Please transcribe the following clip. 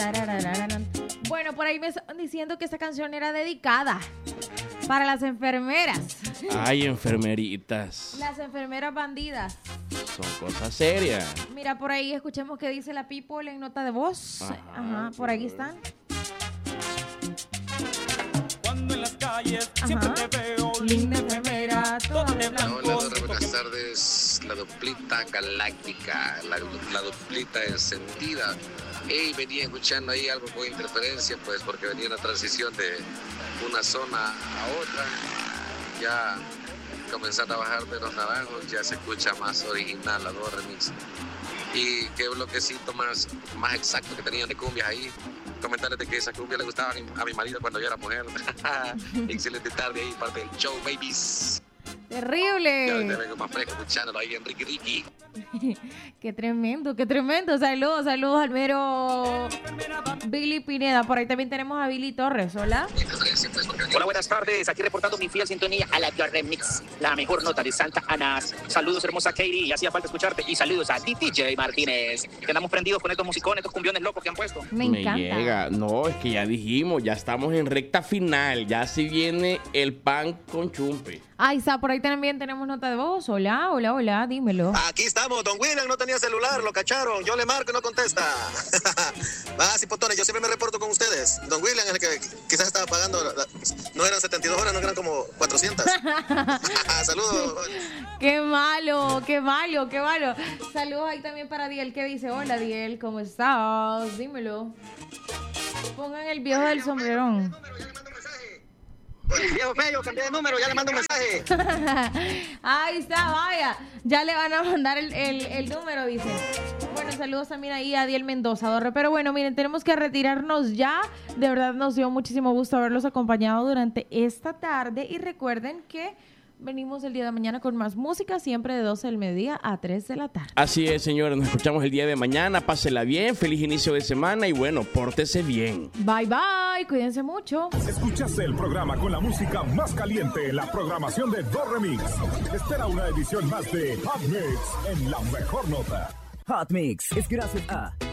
Bueno, por ahí me están diciendo que esta canción era dedicada para las enfermeras. Ay, enfermeritas. Las enfermeras bandidas. Son cosas serias. Mira, por ahí escuchemos qué dice la people en nota de voz. Ajá, por aquí están. Cuando en las calles siempre te veo linda enfermera, toda de blanco. Hola, buenas tardes. La duplita galáctica, la duplita encendida. Hey, venía escuchando ahí algo con interferencia, pues porque venía una transición de una zona a otra. Ya comencé a trabajar de los naranjos, ya se escucha más original la Do Remix. Y qué bloquecito más exacto que tenían de cumbias ahí. Comentarles de que esa cumbia le gustaba a mi marido cuando yo era mujer. Excelente tarde ahí, parte del show, babies. Terrible. Yo ahorita vengo más fresco escuchándolo ahí en Ricky. Qué tremendo, qué tremendo. Saludos al mero Billy Pineda. Por ahí también tenemos a Billy Torres. Hola. Hola, buenas tardes. Aquí reportando mi fiel sintonía a la Do Remix, la mejor nota de Santa Ana. Saludos, hermosa Katie. Hacía falta escucharte. Y saludos a DJ Martínez. Que andamos prendidos con estos musicones, estos cumbiones locos que han puesto. Me encanta. Llega. No, es que ya dijimos, ya estamos en recta final. Ya se viene el pan con chumpe. Ahí está, por ahí también tenemos nota de voz. Hola, dímelo. Aquí estamos, don William no tenía celular, lo cacharon, yo le marco y no contesta. Sí, potones, yo siempre me reporto con ustedes. Don William es el que quizás estaba pagando, no eran 72 horas, no eran como 400. Saludos. Qué malo. Saludos ahí también para Diel, que dice, hola Diel, ¿cómo estás? Dímelo. Pongan el viejo del sombrerón. Viejo feo, cambié de número, ya le mando un mensaje. Ahí está, vaya. Ya le van a mandar el número, dice. Bueno, saludos también ahí a Diel Mendoza, Dorre. Pero bueno, miren, tenemos que retirarnos ya. De verdad nos dio muchísimo gusto haberlos acompañado durante esta tarde. Y recuerden que venimos el día de mañana con más música, siempre de 12 del mediodía a 3 de la tarde. Así es, señores. Nos escuchamos el día de mañana. Pásela bien. Feliz inicio de semana. Y bueno, pórtese bien. Bye, bye. Cuídense mucho. Escuchaste el programa con la música más caliente, la programación de Do Remix. Espera una edición más de Hot Mix en la mejor nota. Hot Mix es gracias a